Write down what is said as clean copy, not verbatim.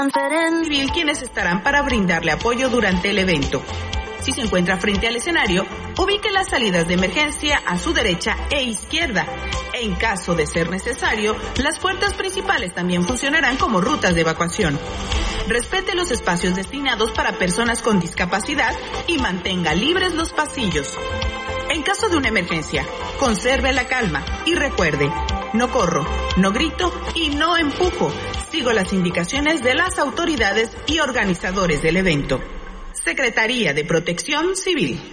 Civil quienes estarán para brindarle apoyo durante el evento. Si se encuentra frente al escenario, ubique las salidas de emergencia a su derecha e izquierda. En caso de ser necesario, las puertas principales también funcionarán como rutas de evacuación. Respete los espacios destinados para personas con discapacidad y mantenga libres los pasillos. En caso de una emergencia, conserve la calma y recuerde, no corro, no grito y no empujo. Sigo las indicaciones de las autoridades y organizadores del evento. Secretaría de Protección Civil.